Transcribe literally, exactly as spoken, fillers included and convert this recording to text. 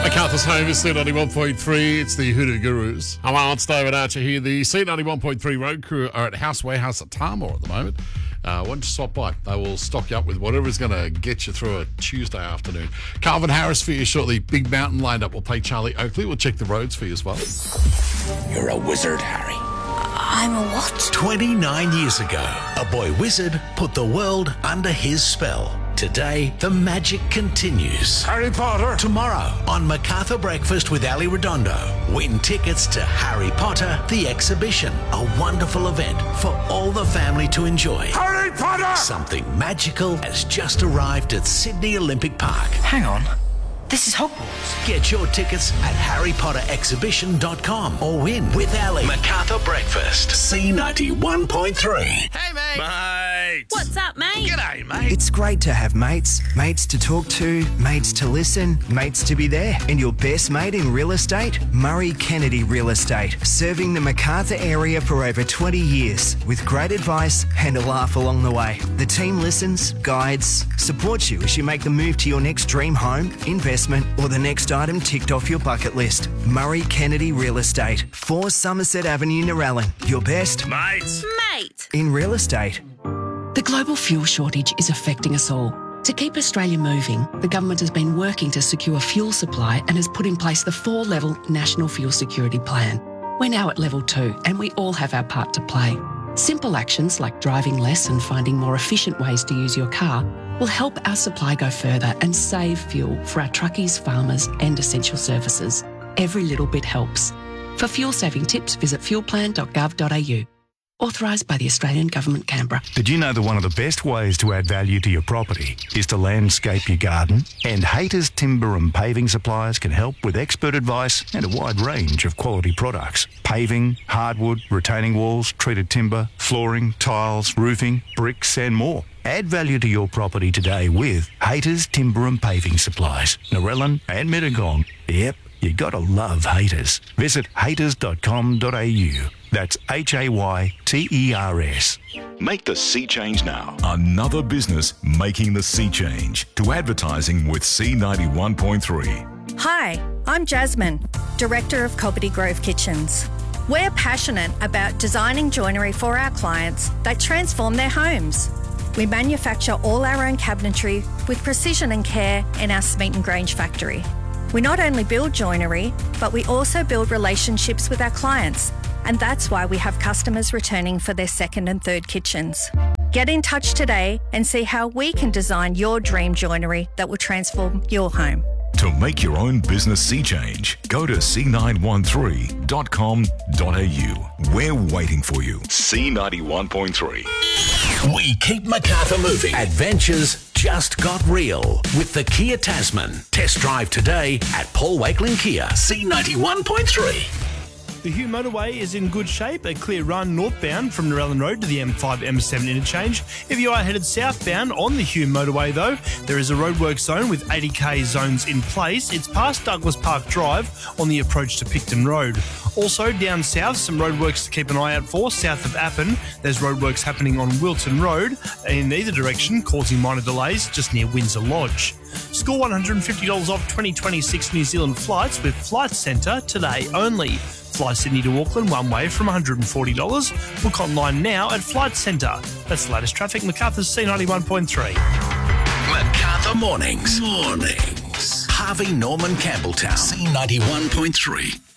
MacArthur's home is C ninety-one point three. It's the Hoodoo Gurus. I'm Lance David Archer here. The C ninety-one point three road crew are at House Warehouse at Tamor at the moment. Uh, why don't you swap by? They will stock you up with whatever is going to get you through a Tuesday afternoon. Calvin Harris for you shortly. Big Mountain lined up. We'll play Charlie Oakley. We'll check the roads for you as well. You're a wizard, Harry. I'm a what? twenty-nine years ago, a boy wizard put the world under his spell. Today, the magic continues. Harry Potter. Tomorrow, on MacArthur Breakfast with Ali Redondo, win tickets to Harry Potter, the exhibition, a wonderful event for all the family to enjoy. Harry Potter! Something magical has just arrived at Sydney Olympic Park. Hang on. This is Hogwarts. Get your tickets at harry potter exhibition dot com or win with Ali. MacArthur Breakfast, C ninety-one point three. Hey, mate. Mate. What's up, mate? G'day, mate. It's great to have mates. Mates to talk to, mates to listen, mates to be there. And your best mate in real estate? Murray Kennedy Real Estate. Serving the MacArthur area for over twenty years with great advice and a laugh along the way. The team listens, guides, supports you as you make the move to your next dream home, investment, or the next item ticked off your bucket list. Murray Kennedy Real Estate. four Somerset Avenue, Narellan. Your best Mates. Mate. in real estate. The global fuel shortage is affecting us all. To keep Australia moving, the government has been working to secure fuel supply and has put in place the four-level National Fuel Security Plan. We're now at level two and we all have our part to play. Simple actions like driving less and finding more efficient ways to use your car will help our supply go further and save fuel for our truckies, farmers and essential services. Every little bit helps. For fuel-saving tips, visit fuel plan dot gov dot a u. Authorised by the Australian Government, Canberra. Did you know that one of the best ways to add value to your property is to landscape your garden? And Haters Timber and Paving Suppliers can help with expert advice and a wide range of quality products. Paving, hardwood, retaining walls, treated timber, flooring, tiles, roofing, bricks and more. Add value to your property today with Haters Timber and Paving Supplies, Narellan and Mittagong. Yep, you gotta love Haters. Visit haters dot com dot a u. That's H A Y T E R S. Make the sea change now. Another business making the sea change to advertising with C ninety-one point three. Hi, I'm Jasmine, Director of Cobbitty Grove Kitchens. We're passionate about designing joinery for our clients that transform their homes. We manufacture all our own cabinetry with precision and care in our Smeaton Grange factory. We not only build joinery, but we also build relationships with our clients. And that's why we have customers returning for their second and third kitchens. Get in touch today and see how we can design your dream joinery that will transform your home. To make your own business sea change, go to c nine one three dot com dot a u. We're waiting for you. C ninety-one point three. We keep MacArthur moving. Adventures just got real with the Kia Tasman. Test drive today at Paul Wakelin Kia, C ninety-one point three. The Hugh Motorway is in good shape, a clear run northbound from Narellan Road to the M five M seven interchange. If you are headed southbound on the Hugh Motorway though, there is a roadwork zone with eighty k zones in place. It's past Douglas Park Drive on the approach to Picton Road. Also down south, some roadworks to keep an eye out for. South of Appin, there's roadworks happening on Wilton Road in either direction, causing minor delays just near Windsor Lodge. Score one hundred fifty dollars off twenty twenty-six New Zealand flights with Flight Centre today only. Fly Sydney to Auckland one way from one hundred forty dollars. Book online now at Flight Centre. That's the latest traffic. MacArthur's C ninety-one point three. MacArthur Mornings. Mornings. Harvey Norman Campbelltown, C ninety-one point three.